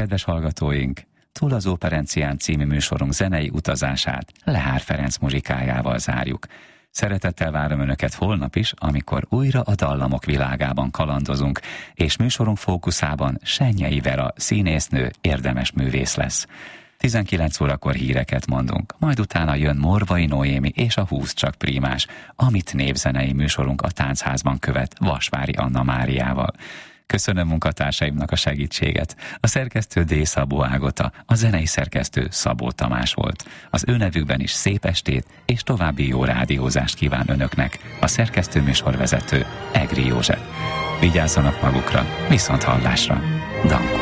Kedves hallgatóink, Túl az Operencián című műsorunk zenei utazását Lehár Ferenc muzsikájával zárjuk. Szeretettel várom Önöket holnap is, amikor újra a dallamok világában kalandozunk, és műsorunk fókuszában Sennyei Vera színésznő, érdemes művész lesz. 19 órakor híreket mondunk, majd utána jön Morvai Noémi és a 20 csak prímás, amit népzenei műsorunk a Táncházban követ Vasvári Anna Máriával. Köszönöm munkatársaimnak a segítséget. A szerkesztő D. Szabó Ágota, a zenei szerkesztő Szabó Tamás volt. Az ő nevükben is szép estét és további jó rádiózást kíván Önöknek a szerkesztő műsorvezető Egri József. Vigyázzanak magukra, viszont hallásra. Danko.